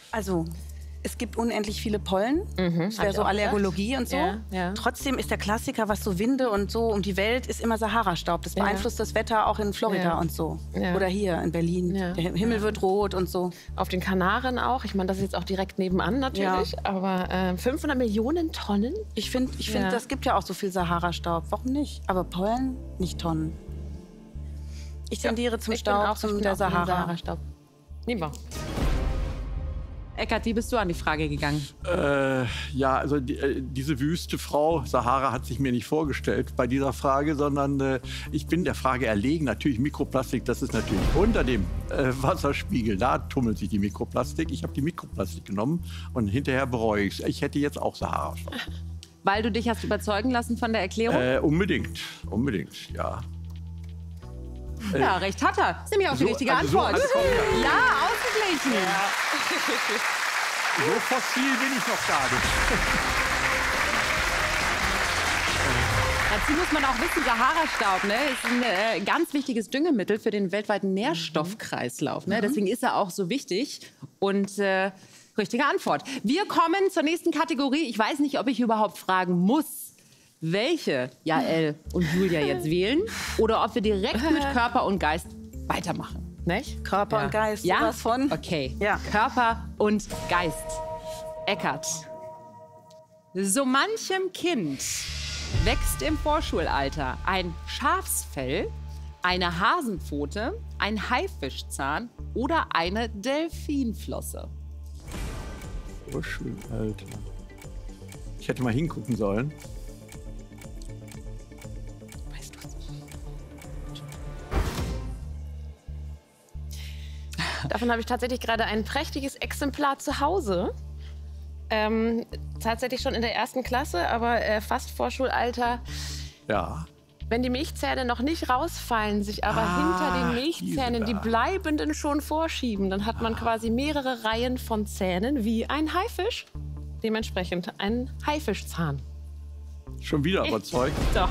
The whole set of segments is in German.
Also, es gibt unendlich viele Pollen. Das wäre so Allergologie und so. Ja. Trotzdem ist der Klassiker, was so Winde und so um die Welt, ist immer Sahara-Staub. Das beeinflusst das Wetter auch in Florida und so. Ja. Oder hier in Berlin. Ja. Der Himmel wird rot und so. Auf den Kanaren auch. Ich meine, das ist jetzt auch direkt nebenan natürlich. Aber 500 Millionen Tonnen? Ich finde, das gibt ja auch so viel Sahara-Staub. Warum nicht? Aber Pollen, nicht Tonnen. Ich tendiere zum Staub, zum der Sahara. Lieber. Eckart, wie bist du an die Frage gegangen? Ja, also diese wüste Frau Sahara hat sich mir nicht vorgestellt bei dieser Frage, sondern ich bin der Frage erlegen. Natürlich Mikroplastik, das ist natürlich unter dem Wasserspiegel. Da tummelt sich die Mikroplastik. Ich habe die Mikroplastik genommen und hinterher bereue ich es. Ich hätte jetzt auch Sahara. Weil du dich hast überzeugen lassen von der Erklärung? Unbedingt, ja. Ja, recht hat er. Das ist nämlich auch die richtige Antwort. Ja, ausgeglichen. Ja. So fossil bin ich noch gar nicht. Dazu muss man auch wissen, Sahara-Staub ist ein ganz wichtiges Düngemittel für den weltweiten Nährstoffkreislauf. Deswegen ist er auch so wichtig. Und richtige Antwort. Wir kommen zur nächsten Kategorie. Ich weiß nicht, ob ich überhaupt fragen muss, welche Jael und Julia jetzt wählen oder ob wir direkt mit Körper und Geist weitermachen. Nicht? Körper und Geist, ja? sowas von. Okay, ja. Körper und Geist. Eckart. So manchem Kind wächst im Vorschulalter ein Schafsfell, eine Hasenpfote, ein Haifischzahn oder eine Delfinflosse. Vorschulalter. Ich hätte mal hingucken sollen. Davon habe ich tatsächlich gerade ein prächtiges Exemplar zu Hause. Tatsächlich schon in der 1. Klasse, aber fast Vorschulalter. Ja. Wenn die Milchzähne noch nicht rausfallen, sich aber hinter den Milchzähnen die bleibenden schon vorschieben, dann hat man quasi mehrere Reihen von Zähnen wie ein Haifisch. Dementsprechend ein Haifischzahn. Schon wieder überzeugt? Doch.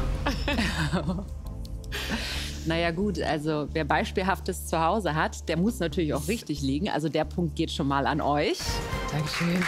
Naja gut, also wer Beispielhaftes zu Hause hat, der muss natürlich auch richtig liegen. Also der Punkt geht schon mal an euch. Dankeschön.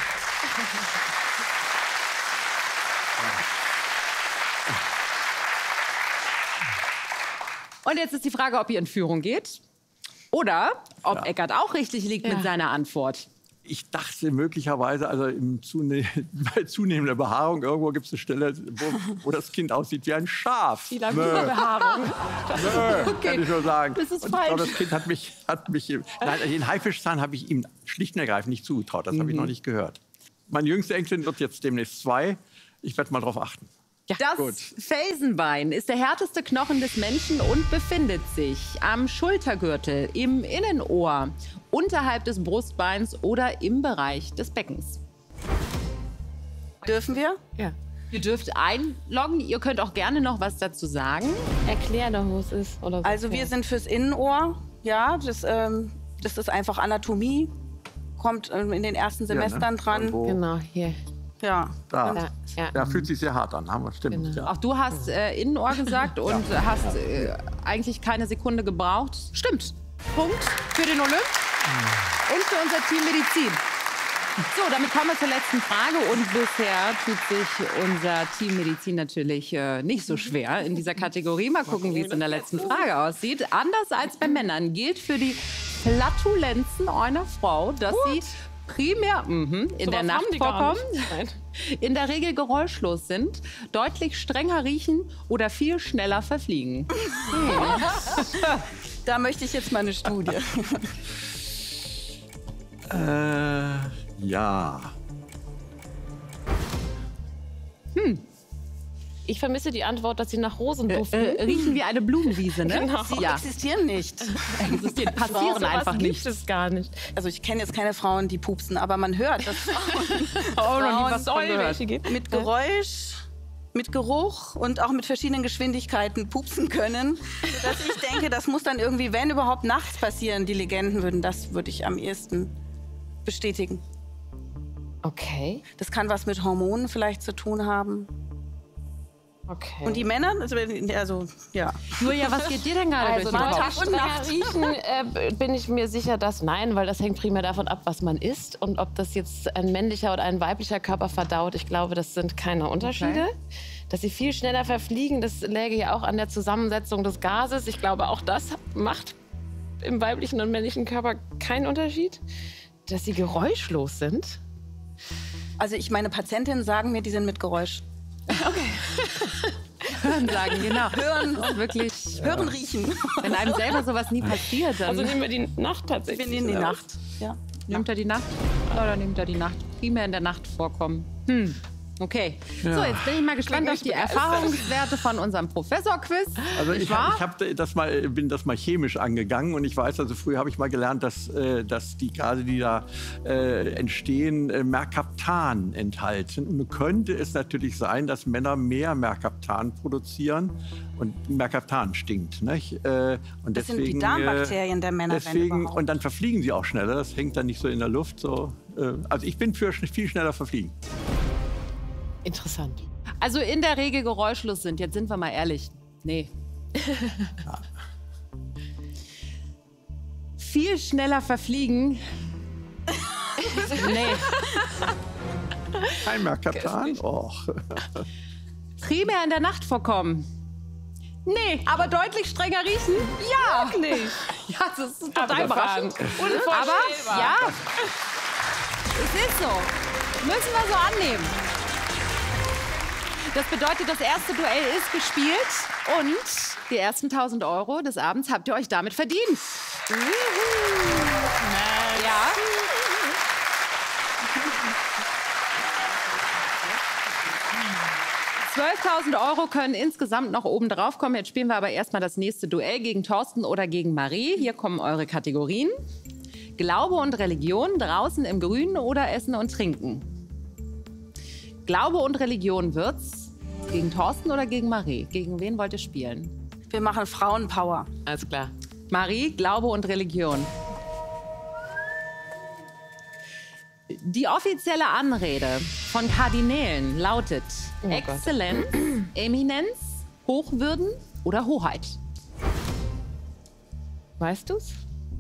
Und jetzt ist die Frage, ob ihr in Führung geht oder ob Eckart auch richtig liegt mit seiner Antwort. Ich dachte möglicherweise, also bei zunehmender Behaarung, irgendwo gibt es eine Stelle, wo das Kind aussieht wie ein Schaf. Wie lange Behaarung? Kann ich nur sagen. Das ist und falsch. Ich glaube, das Kind hat mich nein, den Haifischzahn habe ich ihm schlicht und ergreifend nicht zugetraut. Das habe ich noch nicht gehört. Meine jüngste Enkelin wird jetzt demnächst 2. Ich werde mal drauf achten. Ja. Das Felsenbein ist der härteste Knochen des Menschen und befindet sich am Schultergürtel, im Innenohr, unterhalb des Brustbeins oder im Bereich des Beckens. Dürfen wir? Ja. Ihr dürft einloggen. Ihr könnt auch gerne noch was dazu sagen. Erklär doch, wo es ist. Oder so. Also wir sind fürs Innenohr. Ja, das ist einfach Anatomie. Kommt in den ersten Semestern dran. Irgendwo. Genau, hier. Ja. Da fühlt sich sehr hart an. Stimmt. Genau. Ja. Auch du hast Innenohr gesagt und hast eigentlich keine Sekunde gebraucht. Stimmt. Punkt für den Olymp und für unser Team Medizin. So, damit kommen wir zur letzten Frage. Und bisher tut sich unser Team Medizin natürlich nicht so schwer in dieser Kategorie. Mal gucken, wie es in der letzten Frage aussieht. Anders als bei Männern gilt für die Flatulenzen einer Frau, dass sie primär in der Nacht vorkommen, in der Regel geräuschlos sind, deutlich strenger riechen oder viel schneller verfliegen. Da möchte ich jetzt mal eine Studie. Ja. Ich vermisse die Antwort, dass sie nach Rosen duften. Riechen wie eine Blumenwiese, ne? Genau. Sie existieren nicht. Existieren, passieren Sowas einfach gibt nicht. es gar nicht. Also ich kenne jetzt keine Frauen, die pupsen, aber man hört, dass was Soll welche gibt. mit Geräusch, mit Geruch und auch mit verschiedenen Geschwindigkeiten pupsen können. Dass ich denke, das muss dann irgendwie, wenn überhaupt, nachts passieren. Die Legenden würde ich am ehesten bestätigen. Okay. Das kann was mit Hormonen vielleicht zu tun haben. Okay. Und die Männer, also ja. Julia, was geht dir denn gerade Also durch den nach Kopf? strenger Riechen bin ich mir sicher, dass nein, weil das hängt primär davon ab, was man isst und ob das jetzt ein männlicher oder ein weiblicher Körper verdaut. Ich glaube, das sind keine Unterschiede. Okay. Dass sie viel schneller verfliegen, das läge ja auch an der Zusammensetzung des Gases. Ich glaube, auch das macht im weiblichen und männlichen Körper keinen Unterschied. Dass sie geräuschlos sind. Also meine Patientinnen sagen mir, die sind mit Geräusch. Hören sagen, genau. Hören ist wirklich. Hören, riechen. Wenn einem selber sowas nie passiert, dann Also nehmen wir die Nacht tatsächlich. Wir nehmen die Nacht. Ja. nimmt er die Nacht oder nimmt er die Nacht primär in der Nacht vorkommen. Okay. Ja. So, jetzt bin ich mal gespannt auf die Erfahrungswerte von unserem Professor-Quiz. Also Nicht ich wahr? bin das mal chemisch angegangen und ich weiß, also früher habe ich mal gelernt, dass die Gase, die da entstehen, Mercaptan enthalten. Und nun könnte es natürlich sein, dass Männer mehr Mercaptan produzieren und Mercaptan stinkt. Nicht? Und Das deswegen, sind die Darmbakterien der Männer, wenn deswegen, überhaupt. und dann verfliegen sie auch schneller. Das hängt dann nicht so in der Luft. So. Also ich bin für viel schneller verfliegen. Interessant. Also in der Regel geräuschlos sind. Jetzt sind wir mal ehrlich. Nee. Viel schneller verfliegen. Nee. Kein Mercaptan? Och. Primär in der Nacht vorkommen. Nee, aber deutlich strenger riechen? Ja. Wirklich? Ja, das ist total überraschend. Unvorstellbar. Aber ja, es ist so. Müssen wir so annehmen. Das bedeutet, das erste Duell ist gespielt und die ersten 1.000 € des Abends habt ihr euch damit verdient. Ja. €12.000 können insgesamt noch oben drauf kommen. Jetzt spielen wir aber erstmal das nächste Duell gegen Thorsten oder gegen Marie. Hier kommen eure Kategorien. Glaube und Religion, draußen im Grünen oder Essen und Trinken. Glaube und Religion wird's. Gegen Thorsten oder gegen Marie? Gegen wen wollt ihr spielen? Wir machen Frauenpower. Alles klar. Marie, Glaube und Religion. Die offizielle Anrede von Kardinälen lautet Exzellenz, Eminenz, Hochwürden oder Hoheit. Weißt du's?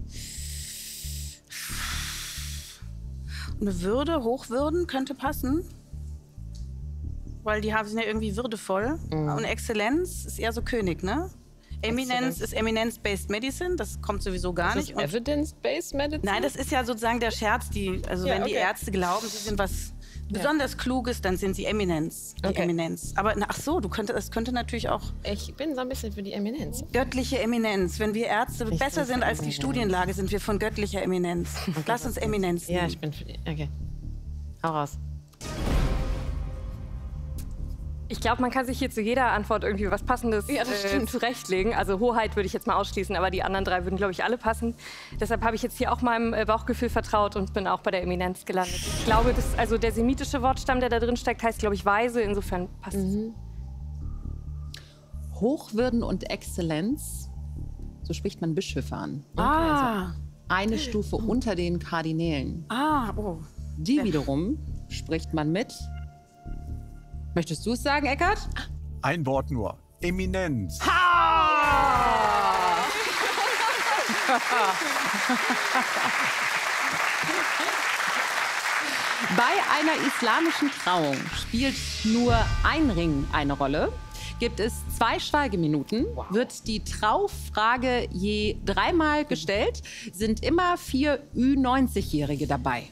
Eine Würde, Hochwürden könnte passen. Weil die sind ja irgendwie würdevoll. Und Exzellenz ist eher so König, ne? Eminenz ist Eminence-Based Medicine. Das kommt sowieso gar nicht. Und Evidence-Based Medicine? nein, das ist ja sozusagen der Scherz. Wenn die Ärzte glauben, sie sind was besonders Kluges, dann sind sie Eminenz. Die Okay. Eminenz. Aber ach so, das könnte natürlich auch Ich bin so ein bisschen für die Eminenz. göttliche Eminenz. Wenn wir Ärzte besser sind als die Studienlage, sind wir von göttlicher Eminenz. Lass uns Eminenz nehmen. Ja, ich bin für die. Okay. Hau raus. Ich glaube, man kann sich hier zu jeder Antwort irgendwie was Passendes zurechtlegen. Also Hoheit würde ich jetzt mal ausschließen, aber die anderen drei würden, glaube ich, alle passen. Deshalb habe ich jetzt hier auch meinem Bauchgefühl vertraut und bin auch bei der Eminenz gelandet. Ich glaube, also der semitische Wortstamm, der da drin steckt, heißt, glaube ich, weise. Insofern passt es. Hochwürden und Exzellenz, so spricht man Bischöfe an. Eine Stufe unter den Kardinälen. Die wiederum spricht man mit. Möchtest du es sagen, Eckart? Ein Wort nur. Eminenz. Bei einer islamischen Trauung spielt nur ein Ring eine Rolle. Gibt es 2 Schweigeminuten, wird die Traufrage je 3-mal gestellt, sind immer 4 Ü90-Jährige dabei.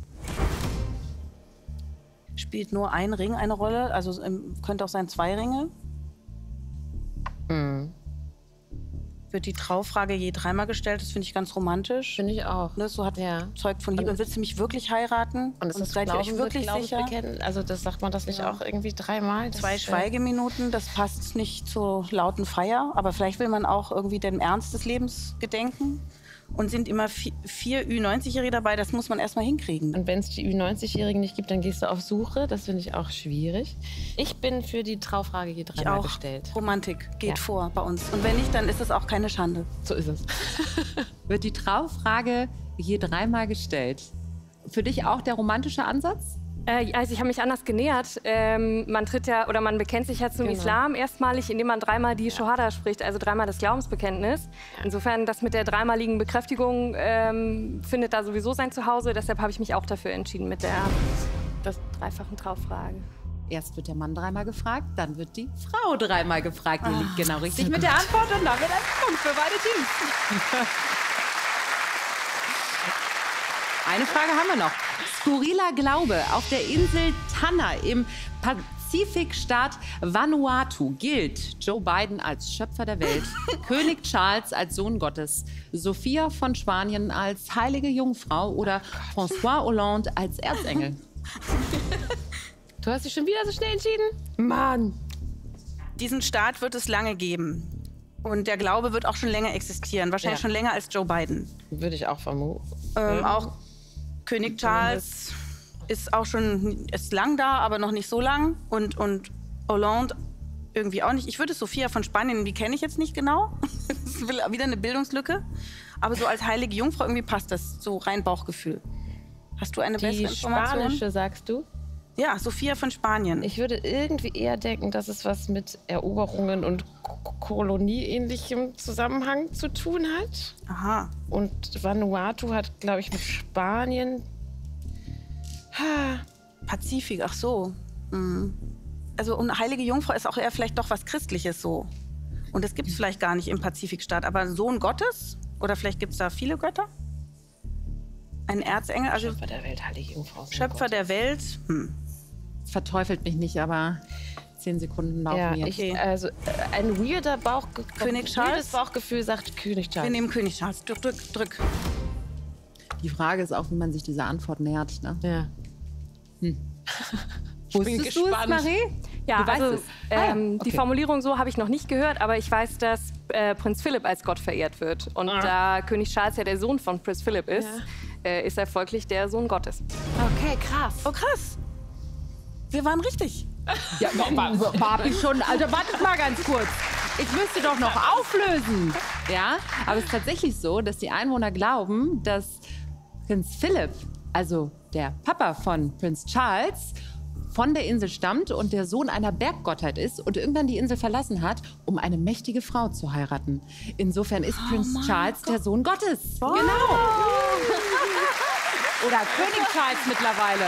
Spielt nur ein Ring eine Rolle? Also könnte auch sein 2 Ringe? Wird die Traufrage je 3-mal gestellt? Das finde ich ganz romantisch. Finde ich auch. Ne, so hat Ja. Zeugt von Liebe. Willst du mich wirklich heiraten? Und, seid ihr euch wirklich sicher? Also das sagt man das nicht auch irgendwie 3-mal? 2 Schweigeminuten, das passt nicht zur lauten Feier. Aber vielleicht will man auch irgendwie dem Ernst des Lebens gedenken. Und sind immer 4 Ü90-Jährige dabei. Das muss man erst mal hinkriegen. Und wenn es die Ü90-Jährigen nicht gibt, dann gehst du auf Suche. Das finde ich auch schwierig. Ich bin für die Traufrage je 3-mal auch. gestellt. Romantik geht Ja. vor bei uns. Und wenn nicht, dann ist es auch keine Schande. So ist es. Wird die Traufrage je 3-mal gestellt. Für dich auch der romantische Ansatz? Also ich habe mich anders genähert. Man tritt ja oder man bekennt sich ja zum Islam erstmalig, indem man dreimal die Shahada spricht, also dreimal das Glaubensbekenntnis. Insofern, das mit der dreimaligen Bekräftigung findet da sowieso sein Zuhause. Deshalb habe ich mich auch dafür entschieden mit der dreifachen Trauffrage. Erst wird der Mann dreimal gefragt, dann wird die Frau dreimal gefragt. Ihr liegt genau richtig mit der Antwort und damit ein Punkt für beide Teams. Eine Frage haben wir noch. Skurriler Glaube. Auf der Insel Tanna im Pazifikstaat Vanuatu gilt Joe Biden als Schöpfer der Welt, König Charles als Sohn Gottes, Sophia von Spanien als heilige Jungfrau oder François Hollande als Erzengel. Du hast dich schon wieder so schnell entschieden? Mann. Diesen Staat wird es lange geben. Und der Glaube wird auch schon länger existieren. Wahrscheinlich schon länger als Joe Biden. Würde ich auch vermuten. Auch König Charles ist auch schon lang da, aber noch nicht so lang. Und Hollande irgendwie auch nicht. Ich würde Sophia von Spanien, die kenne ich jetzt nicht genau. Das ist wieder eine Bildungslücke. Aber so als heilige Jungfrau irgendwie passt das. So rein Bauchgefühl. Hast du eine bessere Information? Die spanische, sagst du? Ja, Sophia von Spanien. Ich würde irgendwie eher denken, dass es was mit Eroberungen und Kolonie-ähnlichem Zusammenhang zu tun hat. Aha. Und Vanuatu hat, glaube ich, mit Spanien... Pazifik, ach so. Also und heilige Jungfrau ist auch eher vielleicht doch was Christliches so. Und das gibt es vielleicht gar nicht im Pazifikstaat. Aber Sohn Gottes? Oder vielleicht gibt es da viele Götter? Ein Erzengel? Also Schöpfer der Welt, heilige Jungfrau. Schöpfer der Welt? Verteufelt mich nicht, aber 10 Sekunden laufen jetzt. Also ein weirder Bauchgefühl sagt König Charles. Wir nehmen König Charles. Drück. Die Frage ist auch, wie man sich dieser Antwort nähert. Ne? Ja. Wusstest du es, Marie? Ja, Du weißt also es. die Formulierung so habe ich noch nicht gehört, aber ich weiß, dass Prinz Philipp als Gott verehrt wird. Und da König Charles ja der Sohn von Prinz Philipp ist, ist er folglich der Sohn Gottes. Okay, krass. Oh krass. Wir waren richtig. Ja, hab ich schon. Also wartet mal ganz kurz. Ich müsste doch noch auflösen. Ja, aber es ist tatsächlich so, dass die Einwohner glauben, dass Prinz Philipp, also der Papa von Prinz Charles, von der Insel stammt und der Sohn einer Berggottheit ist und irgendwann die Insel verlassen hat, um eine mächtige Frau zu heiraten. Insofern ist Prinz Charles der Sohn Gottes. Oh. Genau. Oder König Charles mittlerweile.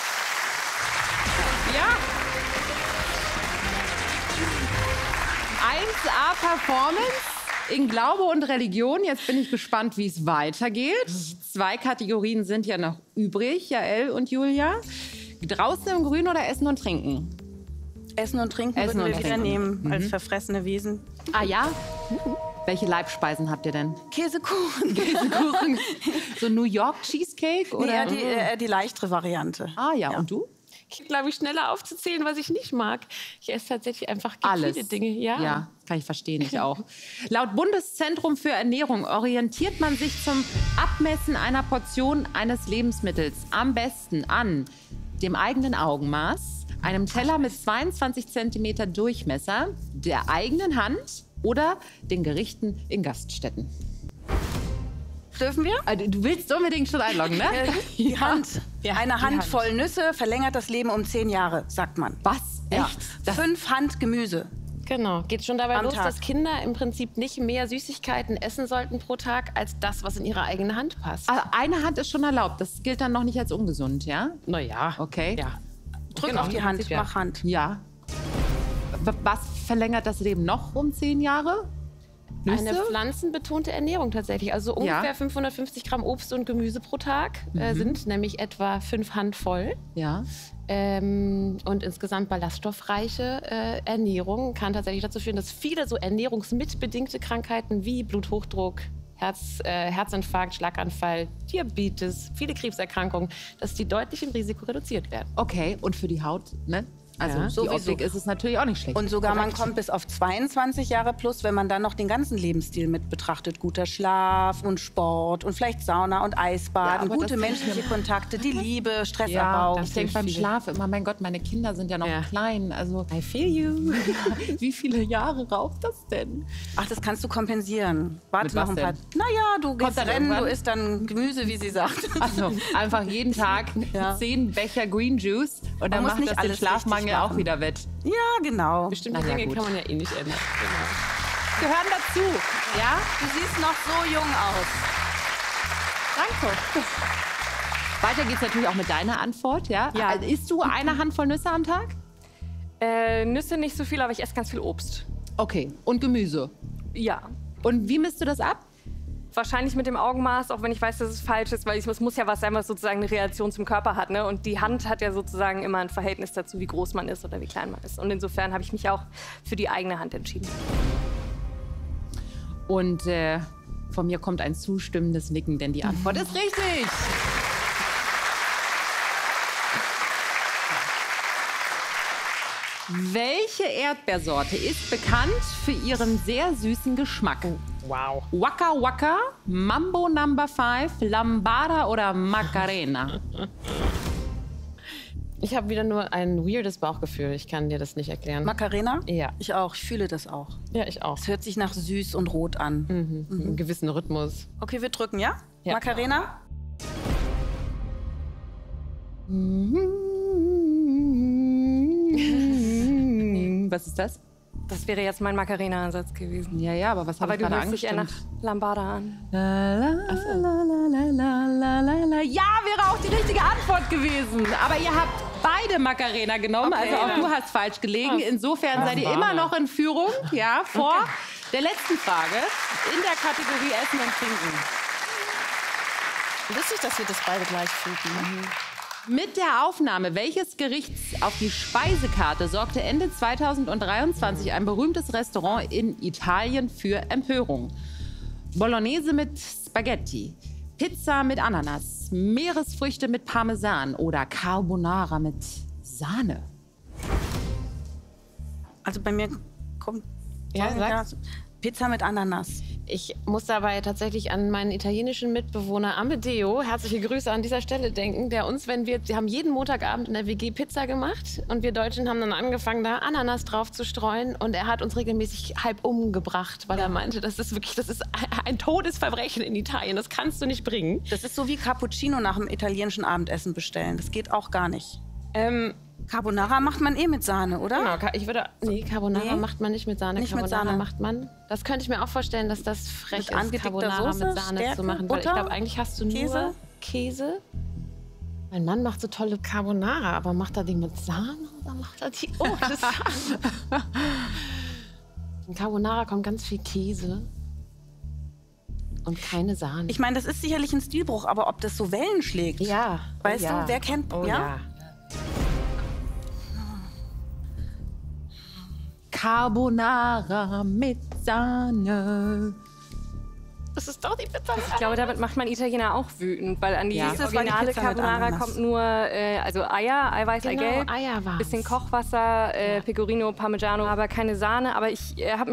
Ja. 1A Performance in Glaube und Religion. Jetzt bin ich gespannt, wie es weitergeht. 2 Kategorien sind ja noch übrig, Jael und Julia. Draußen im Grün oder Essen und Trinken? Essen und Trinken Essen würden wir und wieder Trinken. nehmen als verfressene Wesen. Ah ja? Welche Leibspeisen habt ihr denn? Käsekuchen. Käsekuchen. So New York Cheesecake? Oder? Nee, die leichtere Variante. Ah ja, und du? Ich glaube, ich schneller aufzuzählen, was ich nicht mag. Ich esse tatsächlich einfach Alles. viele Dinge. Ja. Kann ich verstehen, ich auch. Laut Bundeszentrum für Ernährung orientiert man sich zum Abmessen einer Portion eines Lebensmittels am besten an dem eigenen Augenmaß, einem Teller mit 22 cm Durchmesser, der eigenen Hand oder den Gerichten in Gaststätten. Dürfen wir? Also, du willst unbedingt schon einloggen, ne? Die Hand. Ja, Eine die Handvoll Nüsse verlängert das Leben um 10 Jahre, sagt man. Was? Ja. Echt? Das 5 Hand Gemüse. Genau. Geht schon dabei Am los, Tag. dass Kinder im Prinzip nicht mehr Süßigkeiten essen sollten pro Tag, als das, was in ihre eigene Hand passt. eine Hand ist schon erlaubt. Das gilt dann noch nicht als ungesund, ja? Naja. Okay. Ja. Drück Genau, auf die im Hand, Prinzip, ja. mach Hand. Ja. Was verlängert das Leben noch um 10 Jahre? Nüsse? Eine pflanzenbetonte Ernährung tatsächlich. Also ungefähr Ja. 550 Gramm Obst und Gemüse pro Tag sind nämlich etwa 5 Handvoll. Ja. Und insgesamt ballaststoffreiche Ernährung kann tatsächlich dazu führen, dass viele so ernährungsmitbedingte Krankheiten wie Bluthochdruck, Herzinfarkt, Schlaganfall, Diabetes, viele Krebserkrankungen, dass die deutlich im Risiko reduziert werden. Okay, und für die Haut, ne? Also die sowieso. Optik ist es natürlich auch nicht schlecht. Und sogar man kommt bis auf 22 Jahre plus, wenn man dann noch den ganzen Lebensstil mit betrachtet. Guter Schlaf und Sport und vielleicht Sauna und Eisbaden, aber gute das- menschliche Kontakte, die Liebe, ja, Stressabbau. ich denke beim Schlaf immer, mein Gott, meine Kinder sind ja noch klein. Also I feel you. wie viele Jahre raubt das denn? Ach, das kannst du kompensieren. Warte Mit noch was ein paar. denn? Naja, du gehst dann rennen, du irgendwann? isst dann Gemüse, wie sie sagt. Also einfach jeden Tag 10 Becher Green Juice und dann muss macht nicht das den alles Schlafmangel richtig auch machen. wieder wett. Ja, genau. Bestimmte Na ja, Dinge gut. kann man ja eh nicht ändern. Gehören dazu. Ja? Du siehst noch so jung aus. Danke. Weiter geht's natürlich auch mit deiner Antwort, ja? Ja. Also, isst du eine Handvoll Nüsse am Tag? Nüsse nicht so viel, aber ich esse ganz viel Obst. Okay. Und Gemüse. Ja. Und wie misst du das ab? Wahrscheinlich mit dem Augenmaß, auch wenn ich weiß, dass es falsch ist, weil es muss ja was sein, was sozusagen eine Reaktion zum Körper hat. Ne? Und die Hand hat ja sozusagen immer ein Verhältnis dazu, wie groß man ist oder wie klein man ist. Und insofern habe ich mich auch für die eigene Hand entschieden. Und von mir kommt ein zustimmendes Nicken, denn die Antwort ist richtig. Welche Erdbeersorte ist bekannt für ihren sehr süßen Geschmack? Wow. Waka Waka, Mambo No. 5, Lambada oder Macarena? Ich habe wieder nur ein weirdes Bauchgefühl. Ich kann dir das nicht erklären. Macarena? Ja. Ich auch. Ich fühle das auch. Ja, ich auch. Es hört sich nach süß und rot an. Einen gewissen Rhythmus. Okay, wir drücken, ja? Ja. Macarena? Was ist das? Das wäre jetzt mein Macarena-Ansatz gewesen. Ja, ja, aber was habe Aber ich du gerade hörst dich eher nach angestimmt? Lambada an. La, la, la, la, la, la, la, la. Ja, wäre auch die richtige Antwort gewesen. Aber ihr habt beide Macarena genommen. Also auch du hast falsch gelegen. Insofern seid ihr immer noch in Führung. Ja, vor der letzten Frage in der Kategorie Essen und Trinken. Lustig, dass wir das beide gleich fühlen. Mit der Aufnahme welches Gerichts auf die Speisekarte sorgte Ende 2023 ein berühmtes Restaurant in Italien für Empörung? Bolognese mit Spaghetti, Pizza mit Ananas, Meeresfrüchte mit Parmesan oder Carbonara mit Sahne? Also bei mir kommt Ja, sag's. Pizza mit Ananas. Ich muss dabei tatsächlich an meinen italienischen Mitbewohner Amedeo, herzliche Grüße an dieser Stelle, denken, der uns, wir haben jeden Montagabend in der WG Pizza gemacht und wir Deutschen haben dann angefangen, da Ananas drauf zu streuen und er hat uns regelmäßig halb umgebracht, weil er meinte, das ist ein Todesverbrechen in Italien, das kannst du nicht bringen. Das ist so wie Cappuccino nach dem italienischen Abendessen bestellen. Das geht auch gar nicht. Carbonara macht man eh mit Sahne, oder? Genau, Carbonara Nee? macht man nicht mit Sahne. Nicht mit Carbonara Sahne. macht man. Das könnte ich mir auch vorstellen, dass das frech Mit ist, angedickter Carbonara Soße, mit Sahne Stärke, zu machen. Weil ich Butter, glaube, eigentlich hast du nur Käse? Käse. Mein Mann macht so tolle Carbonara, aber macht er die mit Sahne oder macht er die ohne Sahne? In Carbonara kommt ganz viel Käse und keine Sahne. Ich meine, das ist sicherlich ein Stilbruch, aber ob das so Wellen schlägt? ja. Weißt oh, ja. du, wer kennt... Oh, ja. Carbonara mit Sahne. Das ist doch die Pizza. Ich glaube, damit macht man Italiener auch wütend, weil an die Ja. Das war die originale Pizza mit Carbonara Ananas. kommt nur also Eier, Eiweiß, Genau, Eigelb, Eier waren's. bisschen Kochwasser, Pecorino, Parmigiano, aber keine Sahne. Aber ich habe